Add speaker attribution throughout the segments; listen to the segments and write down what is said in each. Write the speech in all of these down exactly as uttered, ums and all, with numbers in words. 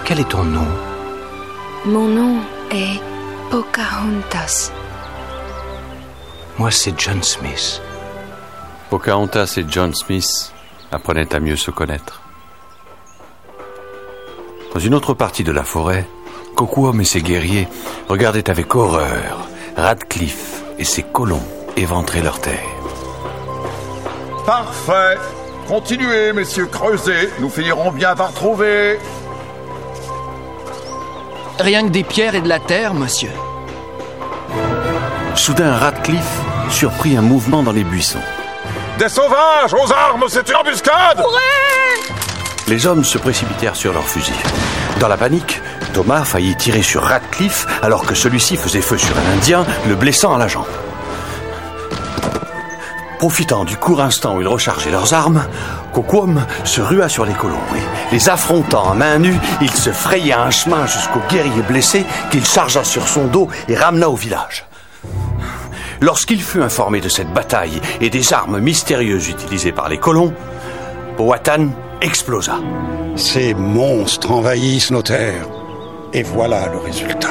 Speaker 1: quel est ton nom?
Speaker 2: Mon nom est Pocahontas.
Speaker 1: Moi, c'est John Smith.
Speaker 3: Pocahontas et John Smith apprenaient à mieux se connaître. Dans une autre partie de la forêt, Kocoum et ses guerriers regardaient avec horreur Radcliffe et ses colons éventrer leur terre.
Speaker 4: Parfait. Continuez, messieurs, creusez. Nous finirons bien par trouver.
Speaker 5: Rien que des pierres et de la terre, monsieur.
Speaker 3: Soudain, Radcliffe surprit un mouvement dans les buissons.
Speaker 4: Des sauvages, aux armes, c'est une embuscade!
Speaker 2: Courez!
Speaker 3: Les hommes se précipitèrent sur leurs fusils. Dans la panique, Thomas faillit tirer sur Radcliffe alors que celui-ci faisait feu sur un Indien, le blessant à la jambe. Profitant du court instant où ils rechargeaient leurs armes, Kocoum se rua sur les colons et, les affrontant à main nue, il se fraya un chemin jusqu'au guerrier blessé qu'il chargea sur son dos et ramena au village. Lorsqu'il fut informé de cette bataille et des armes mystérieuses utilisées par les colons, Powhatan explosa.
Speaker 6: Ces monstres envahissent nos terres. Et voilà le résultat.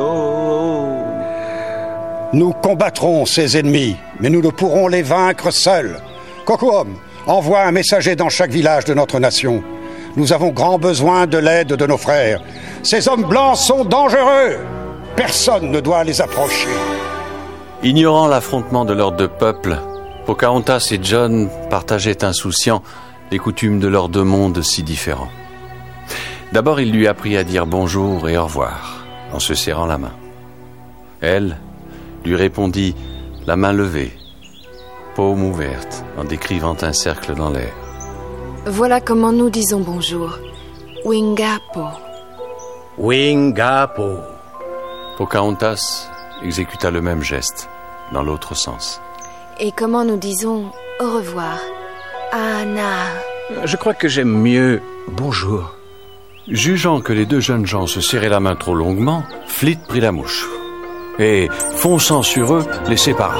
Speaker 6: Nous combattrons ces ennemis, mais nous ne pourrons les vaincre seuls. Kocoum, envoie un messager dans chaque village de notre nation. Nous avons grand besoin de l'aide de nos frères. Ces hommes blancs sont dangereux. Personne ne doit les approcher.
Speaker 3: Ignorant l'affrontement de leurs deux peuples, Pocahontas et John partageaient insouciants les coutumes de leurs deux mondes si différents. D'abord, il lui apprit à dire bonjour et au revoir, en se serrant la main. Elle lui répondit la main levée, paume ouverte, en décrivant un cercle dans l'air.
Speaker 2: Voilà comment nous disons bonjour. Wingapo.
Speaker 1: Wingapo.
Speaker 3: Pocahontas exécuta le même geste, dans l'autre sens.
Speaker 2: Et comment nous disons au revoir? Anna.
Speaker 1: Je crois que j'aime mieux bonjour.
Speaker 3: Jugeant que les deux jeunes gens se serraient la main trop longuement, Fleet prit la mouche et, fonçant sur eux, les sépara.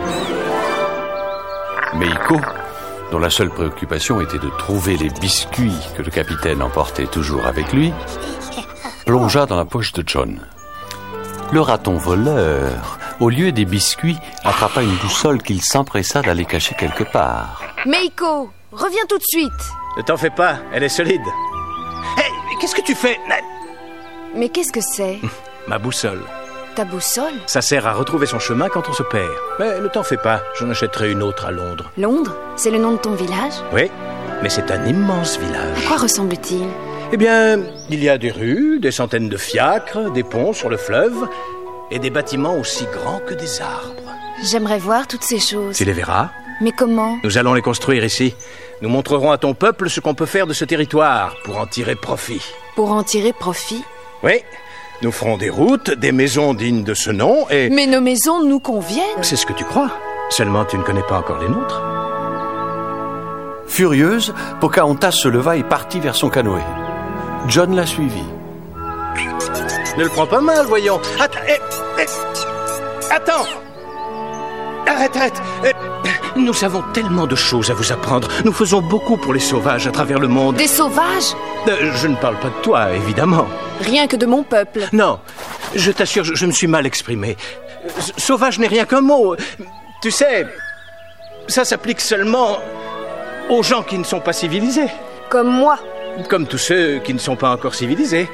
Speaker 3: Meiko, dont la seule préoccupation était de trouver les biscuits que le capitaine emportait toujours avec lui, plongea dans la poche de John. Le raton voleur, au lieu des biscuits, attrapa une boussole qu'il s'empressa d'aller cacher quelque part.
Speaker 2: Meiko, reviens tout de suite.
Speaker 1: Ne t'en fais pas, elle est solide. Hé, hey, qu'est-ce que tu fais?
Speaker 2: Mais qu'est-ce que c'est?
Speaker 1: Ma boussole.
Speaker 2: Ta boussole?
Speaker 1: Ça sert à retrouver son chemin quand on se perd. Mais ne t'en fais pas, j'en achèterai une autre à Londres.
Speaker 2: Londres? C'est le nom de ton village?
Speaker 1: Oui, mais c'est un immense village.
Speaker 2: À quoi ressemble-t-il?
Speaker 1: Eh bien, il y a des rues, des centaines de fiacres, des ponts sur le fleuve et des bâtiments aussi grands que des arbres.
Speaker 2: J'aimerais voir toutes ces choses.
Speaker 1: Tu les verras.
Speaker 2: Mais comment?
Speaker 1: Nous allons les construire ici. Nous montrerons à ton peuple ce qu'on peut faire de ce territoire pour en tirer profit.
Speaker 2: Pour en tirer profit?
Speaker 1: Oui. Nous ferons des routes, des maisons dignes de ce nom et...
Speaker 2: Mais nos maisons nous conviennent.
Speaker 1: C'est ce que tu crois. Seulement, tu ne connais pas encore les nôtres.
Speaker 3: Furieuse, Pocahontas se leva et partit vers son canoë. John la suivit.
Speaker 1: Ne le prends pas mal, voyons. Attends, eh, eh, attends. Arrête, arrête. Eh, nous savons tellement de choses à vous apprendre. Nous faisons beaucoup pour les sauvages à travers le monde.
Speaker 2: Des sauvages?
Speaker 1: euh, Je ne parle pas de toi, évidemment.
Speaker 2: Rien que de mon peuple.
Speaker 1: Non, je t'assure, je, je me suis mal exprimé. Sauvage n'est rien qu'un mot. Tu sais, ça s'applique seulement aux gens qui ne sont pas civilisés.
Speaker 2: Comme moi.
Speaker 1: Comme tous ceux qui ne sont pas encore civilisés.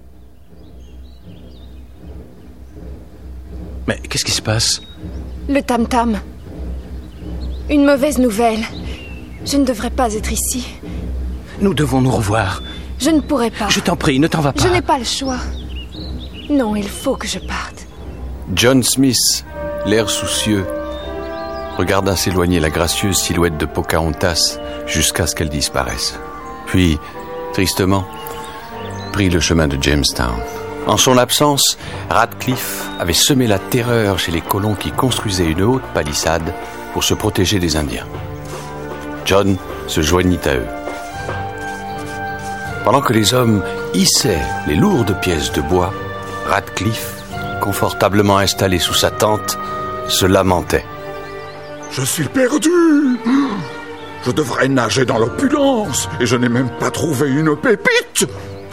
Speaker 1: Mais qu'est-ce qui se passe?
Speaker 2: Le tam-tam. Une mauvaise nouvelle. Je ne devrais pas être ici.
Speaker 1: Nous devons nous revoir.
Speaker 2: Je ne pourrai pas.
Speaker 1: Je t'en prie, ne t'en va pas.
Speaker 2: Je n'ai pas le choix. Non, il faut que je parte.
Speaker 3: John Smith, l'air soucieux, regarda s'éloigner la gracieuse silhouette de Pocahontas jusqu'à ce qu'elle disparaisse. Puis, tristement, prit le chemin de Jamestown. En son absence, Radcliffe avait semé la terreur chez les colons qui construisaient une haute palissade pour se protéger des Indiens. John se joignit à eux. Pendant que les hommes hissaient les lourdes pièces de bois, Radcliffe, confortablement installé sous sa tente, se lamentait.
Speaker 4: Je suis perdu. Je devrais nager dans l'opulence et je n'ai même pas trouvé une pépite.